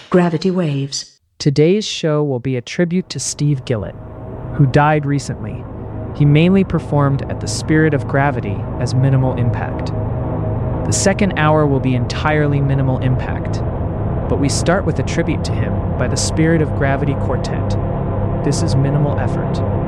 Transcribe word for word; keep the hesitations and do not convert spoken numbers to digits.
Gravity Waves. Today's show will be a tribute to Steve Gillett, who died recently. He mainly performed at the Spirit of Gravity as Minimal Impact. The second hour will be entirely Minimal Impact, but we start with a tribute to him by the Spirit of Gravity Quartet. This is Minimal Effort.